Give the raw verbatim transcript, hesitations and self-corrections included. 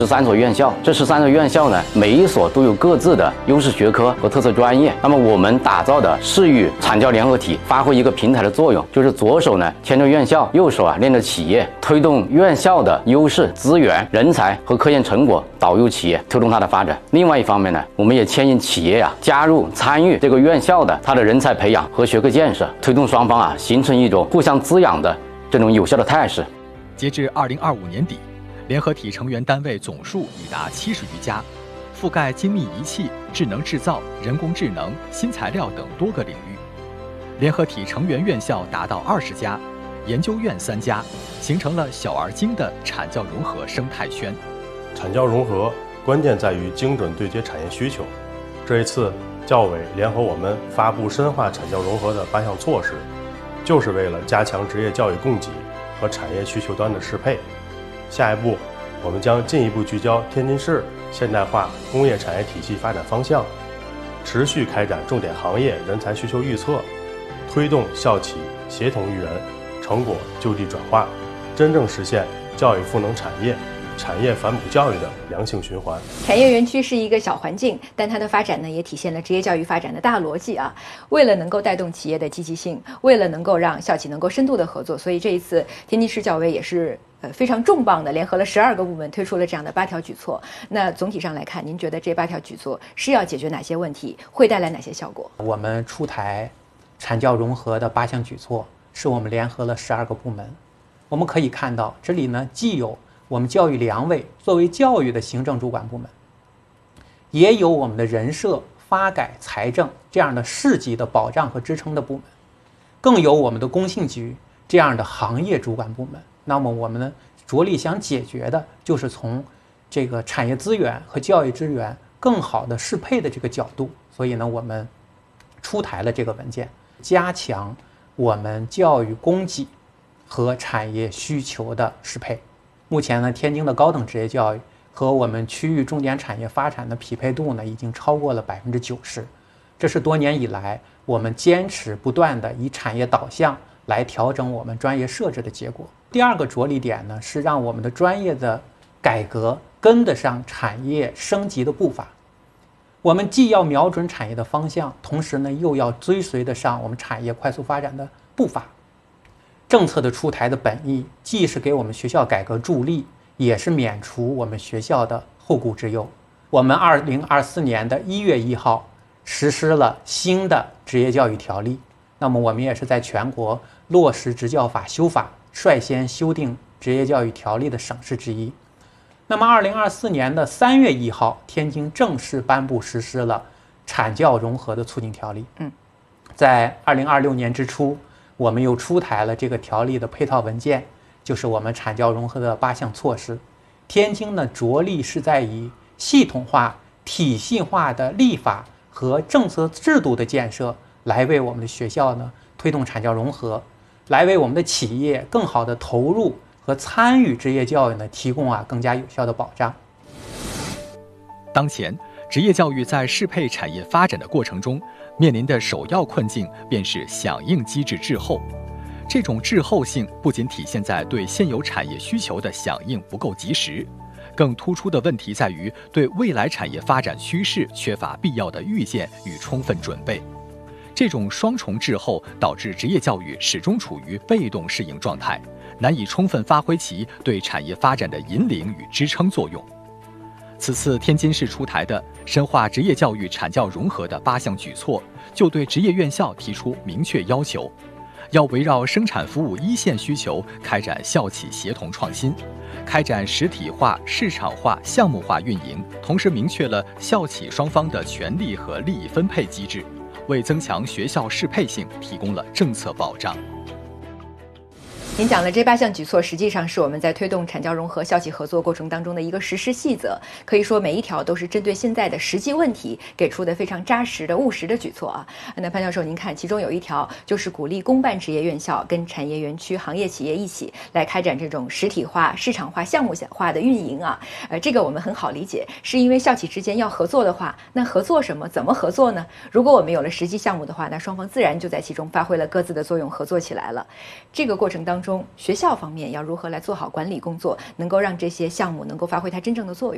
十三所院校，这十三所院校呢，每一所都有各自的优势学科和特色专业。那么我们打造的市域产教联合体，发挥一个平台的作用，就是左手呢牵着院校，右手啊链着企业，推动院校的优势资源、人才和科研成果导入企业，推动它的发展。另外一方面呢，我们也牵引企业啊加入参与这个院校的它的人才培养和学科建设，推动双方啊形成一种互相滋养的这种有效的态势。 截至二零二五年底，联合体成员单位总数已达七十余家，覆盖精密仪器、智能制造、人工智能、新材料等多个领域。联合体成员院校达到二十家，研究院三家，形成了小而精的产教融合生态圈。 产教融合关键在于精准对接产业需求。这一次，教委联合我们发布深化产教融合的八项措施，就是为了加强职业教育供给和产业需求端的适配。下一步，我们将进一步聚焦天津市现代化工业产业体系发展方向，持续开展重点行业人才需求预测，推动校企协同育人，成果就地转化，真正实现教育赋能产业、产业反哺教育的良性循环。 产业园区是一个小环境，但它的发展呢，也体现了职业教育发展的大逻辑啊。为了能够带动企业的积极性，为了能够让校企能够深度的合作，所以这一次天津市教委也是呃非常重磅的，联合了十二个部门推出了这样的八条举措。那总体上来看，您觉得这八条举措是要解决哪些问题，会带来哪些效果？ 我们出台产教融合的八项举措，是我们联合了十二个部门。我们可以看到，这里呢既有我们教育粮委作为教育的行政主管部门，也有我们的人社、发改、财政这样的市级的保障和支撑的部门，更有我们的工信局这样的行业主管部门。那么我们呢着力想解决的就是从这个产业资源和教育资源更好的适配的这个角度，所以呢我们出台了这个文件，加强我们教育供给和产业需求的适配。目前呢，天津的高等职业教育和我们区域重点产业发展的匹配度呢，已经超过了百分之九十。这是多年以来我们坚持不断的以产业导向来调整我们专业设置的结果。第二个着力点呢，是让我们的专业的改革跟得上产业升级的步伐。我们既要瞄准产业的方向，同时呢，又要追随得上我们产业快速发展的步伐。政策的出台的本意，既是给我们学校改革助力，也是免除我们学校的后顾之忧。我们二零二四年的一月一号实施了新的职业教育条例，那么我们也是在全国落实职教法修法，率先修订职业教育条例的省市之一。那么二零二四年的三月一号，天津正式颁布实施了产教融合的促进条例。嗯，在二零二六年之初，我们又出台了这个条例的配套文件，就是我们产教融合的八项措施。天津呢，着力是在以系统化、体系化的立法和政策制度的建设，来为我们的学校呢推动产教融合，来为我们的企业更好的投入和参与职业教育呢提供啊更加有效的保障。 当前，职业教育在适配产业发展的过程中，面临的首要困境便是响应机制滞后。这种滞后性不仅体现在对现有产业需求的响应不够及时，更突出的问题在于对未来产业发展趋势缺乏必要的预见与充分准备。这种双重滞后导致职业教育始终处于被动适应状态，难以充分发挥其对产业发展的引领与支撑作用。此次天津市出台的深化职业教育产教融合的八项举措，就对职业院校提出明确要求，要围绕生产服务一线需求开展校企协同创新，开展实体化、市场化、项目化运营，同时明确了校企双方的权利和利益分配机制，为增强学校适配性提供了政策保障。 您讲的这八项举措，实际上是我们在推动产教融合校企合作过程当中的一个实施细则，可以说每一条都是针对现在的实际问题给出的非常扎实的务实的举措啊。那潘教授，您看，其中有一条就是鼓励公办职业院校跟产业园区、行业企业一起来开展这种实体化、市场化、项目化的运营啊。呃，这个我们很好理解，是因为校企之间要合作的话，那合作什么？怎么合作呢？如果我们有了实际项目的话，那双方自然就在其中发挥了各自的作用，合作起来了。这个过程当中，学校方面要如何来做好管理工作，能够让这些项目能够发挥它真正的作用？